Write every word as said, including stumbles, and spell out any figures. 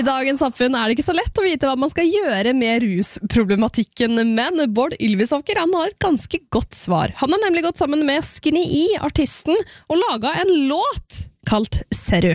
dagens samfunn er det ikke så lett å vite hva man skal gjøre med rusproblematikken, men Bård Ylvisåker han har et ganske godt svar. Han har nemlig gått sammen med Skinny E, artisten, og laget en låt kalt Seru.